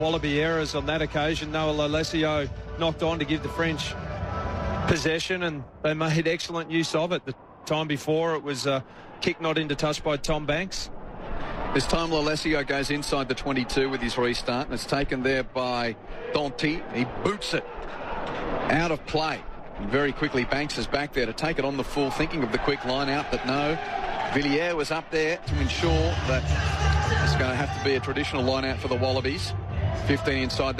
Wallaby errors on that occasion. Noah Lolesio knocked on to give the French possession, and they made excellent use of it. The time before, it was a kick not into touch by Tom Banks. This time Lolesio goes inside the 22 with his restart, and it's taken there by Danty. He boots it out of play. And very quickly Banks is back there to take it on the full, thinking of the quick line out, but no. Villiers was up there to ensure that it's going to have to be a traditional line out for the Wallabies. 15 inside the